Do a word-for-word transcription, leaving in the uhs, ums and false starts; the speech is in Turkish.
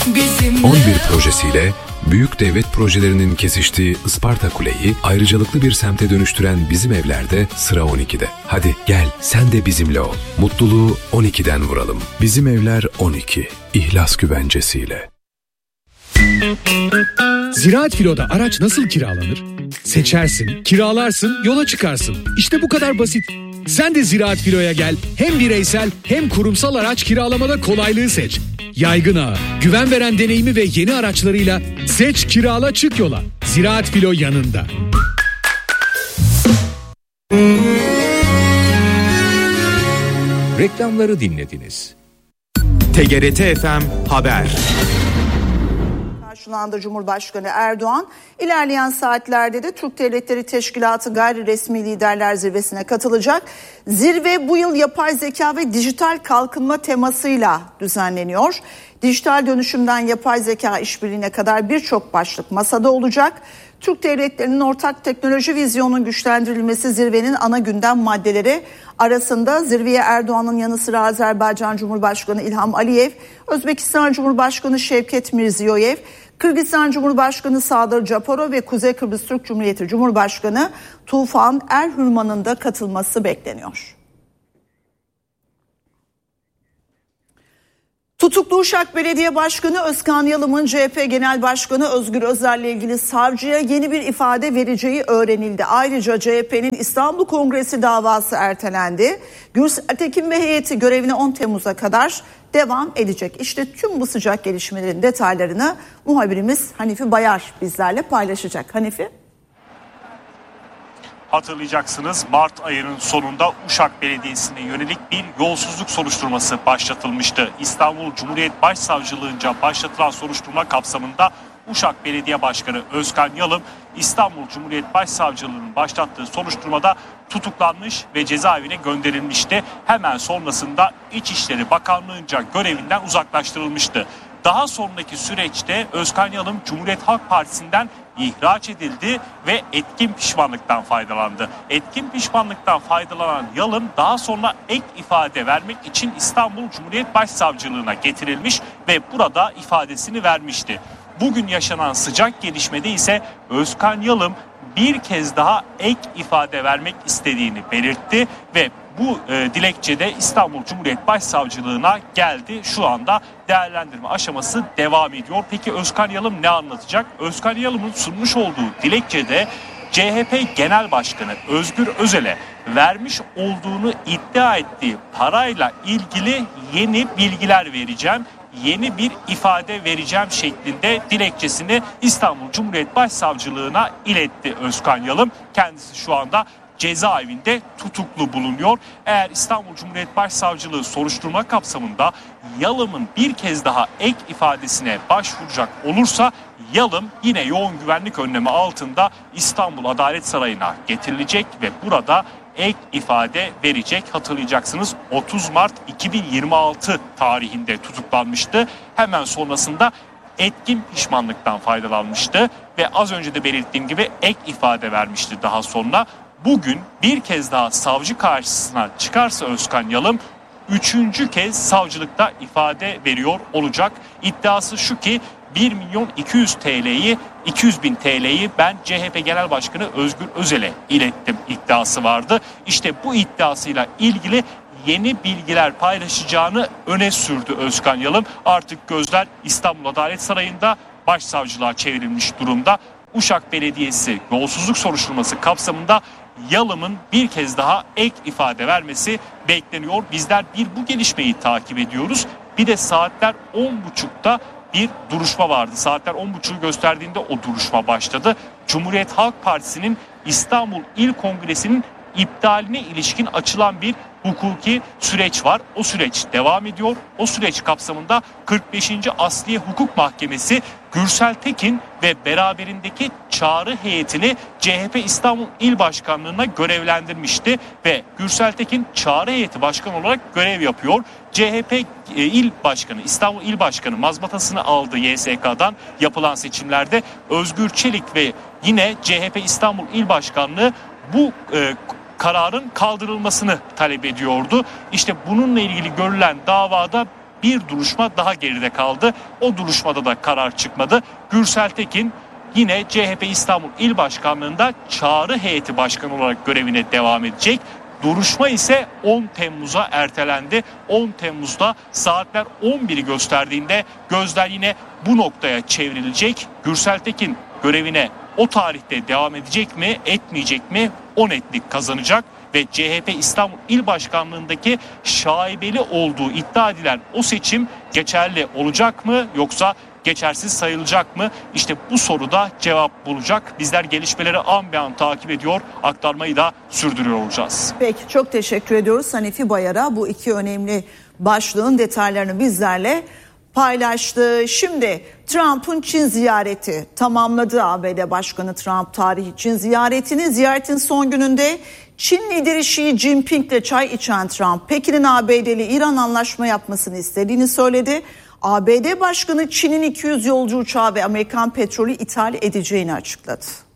on bir projesiyle büyük devlet projelerinin kesiştiği Isparta Kule'yi ayrıcalıklı bir semte dönüştüren Bizim Evler'de sıra on ikide. Hadi gel sen de bizimle ol. Mutluluğu on ikiden vuralım. Bizim Evler on iki. İhlas güvencesiyle. Ziraat Filo'da araç nasıl kiralanır? Seçersin, kiralarsın, yola çıkarsın. İşte bu kadar basit. Sen de Ziraat Filo'ya gel. Hem bireysel hem kurumsal araç kiralamada kolaylığı seç. Yaygın ağı, güven veren deneyimi ve yeni araçlarıyla seç, kirala, çık yola. Ziraat Filo yanında. Reklamları dinlediniz. T G R T F M Haber. Karşılandı Cumhurbaşkanı Erdoğan. İlerleyen saatlerde de Türk Devletleri Teşkilatı gayri resmi liderler zirvesine katılacak. Zirve bu yıl yapay zeka ve dijital kalkınma temasıyla düzenleniyor. Dijital dönüşümden yapay zeka işbirliğine kadar birçok başlık masada olacak. Türk devletlerinin ortak teknoloji vizyonunun güçlendirilmesi zirvenin ana gündem maddeleri arasında. Zirveye Erdoğan'ın yanı sıra Azerbaycan Cumhurbaşkanı İlham Aliyev, Özbekistan Cumhurbaşkanı Şevket Mirziyoyev, Kırgızistan Cumhurbaşkanı Sadır Japarov ve Kuzey Kıbrıs Türk Cumhuriyeti Cumhurbaşkanı Tufan Erhürman'ın da katılması bekleniyor. Tutuklu Uşak Belediye Başkanı Özkan Yalım'ın C H P Genel Başkanı Özgür Özel'le ilgili savcıya yeni bir ifade vereceği öğrenildi. Ayrıca C H P'nin İstanbul Kongresi davası ertelendi. Gürsel Tekin ve heyeti görevine on Temmuz'a kadar devam edecek. İşte tüm bu sıcak gelişmelerin detaylarını muhabirimiz Hanifi Bayar bizlerle paylaşacak. Hanifi. Hatırlayacaksınız, Mart ayının sonunda Uşak Belediyesi'ne yönelik bir yolsuzluk soruşturması başlatılmıştı. İstanbul Cumhuriyet Başsavcılığınca başlatılan soruşturma kapsamında Uşak Belediye Başkanı Özkan Yalım, İstanbul Cumhuriyet Başsavcılığı'nın başlattığı soruşturmada tutuklanmış ve cezaevine gönderilmişti. Hemen sonrasında İçişleri Bakanlığı'nca görevinden uzaklaştırılmıştı. Daha sonraki süreçte Özkan Yalım Cumhuriyet Halk Partisi'nden ihraç edildi ve etkin pişmanlıktan faydalandı. Etkin pişmanlıktan faydalanan Yalım daha sonra ek ifade vermek için İstanbul Cumhuriyet Başsavcılığına getirilmiş ve burada ifadesini vermişti. Bugün yaşanan sıcak gelişmede ise Özkan Yalım bir kez daha ek ifade vermek istediğini belirtti ve bu e, dilekçede İstanbul Cumhuriyet Başsavcılığına geldi. Şu anda değerlendirme aşaması devam ediyor. Peki Özkan Yalım ne anlatacak? Özkan Yalım'ın sunmuş olduğu dilekçede C H P Genel Başkanı Özgür Özel'e vermiş olduğunu iddia ettiği parayla ilgili yeni bilgiler vereceğim, yeni bir ifade vereceğim şeklinde dilekçesini İstanbul Cumhuriyet Başsavcılığına iletti Özkan Yalım. Kendisi şu anda cezaevinde tutuklu bulunuyor. Eğer İstanbul Cumhuriyet Başsavcılığı soruşturma kapsamında Yalım'ın bir kez daha ek ifadesine başvuracak olursa Yalım yine yoğun güvenlik önlemi altında İstanbul Adalet Sarayı'na getirilecek ve burada ek ifade verecek. Hatırlayacaksınız, otuz Mart iki bin yirmi altı tarihinde tutuklanmıştı. Hemen sonrasında etkin pişmanlıktan faydalanmıştı ve az önce de belirttiğim gibi ek ifade vermişti daha sonra. Bugün bir kez daha savcı karşısına çıkarsa Özkan Yalım üçüncü kez savcılıkta ifade veriyor olacak. İddiası şu ki bir milyon iki yüz TL'yi iki yüz bin TL'yi ben C H P Genel Başkanı Özgür Özel'e ilettim iddiası vardı. İşte bu iddiasıyla ilgili yeni bilgiler paylaşacağını öne sürdü Özkan Yalım. Artık gözler İstanbul Adalet Sarayı'nda başsavcılığa çevrilmiş durumda. Uşak Belediyesi yolsuzluk soruşturması kapsamında Yalım'ın bir kez daha ek ifade vermesi bekleniyor. Bizler bir bu gelişmeyi takip ediyoruz. Bir de saatler on buçukta bir duruşma vardı. Saatler on buçuğu gösterdiğinde o duruşma başladı. Cumhuriyet Halk Partisi'nin İstanbul İl Kongresi'nin iptaline ilişkin açılan bir hukuki süreç var. O süreç devam ediyor. O süreç kapsamında kırk beşinci Asliye Hukuk Mahkemesi Gürsel Tekin ve beraberindeki çağrı heyetini C H P İstanbul İl Başkanlığı'na görevlendirmişti ve Gürsel Tekin çağrı heyeti başkanı olarak görev yapıyor. C H P İl Başkanı, İstanbul İl Başkanı mazbatasını aldı Y S K'dan yapılan seçimlerde. Özgür Çelik ve yine C H P İstanbul İl Başkanlığı bu e, kararın kaldırılmasını talep ediyordu. İşte bununla ilgili görülen davada bir duruşma daha geride kaldı. O duruşmada da karar çıkmadı. Gürsel Tekin yine C H P İstanbul İl Başkanlığı'nda çağrı heyeti başkanı olarak görevine devam edecek. Duruşma ise on Temmuz'a ertelendi. on Temmuz'da saatler on biri gösterdiğinde gözler yine bu noktaya çevrilecek. Gürsel Tekin görevine o tarihte devam edecek mi, etmeyecek mi? O netlik kazanacak ve C H P İstanbul İl Başkanlığı'ndaki şaibeli olduğu iddia edilen o seçim geçerli olacak mı yoksa geçersiz sayılacak mı? İşte bu soruda cevap bulacak. Bizler gelişmeleri an be an takip ediyor, aktarmayı da sürdürüyor olacağız. Peki, çok teşekkür ediyoruz Hanefi Bayar'a bu iki önemli başlığın detaylarını bizlerle paylaştı. Şimdi Trump'ın Çin ziyareti tamamladı. A B D Başkanı Trump tarihi Çin ziyaretini, ziyaretin son gününde Çin lideri Xi Jinping'le çay içen Trump, Pekin'in A B D'li İran anlaşma yapmasını istediğini söyledi. A B D Başkanı Çin'in iki yüz yolcu uçağı ve Amerikan petrolü ithal edeceğini açıkladı.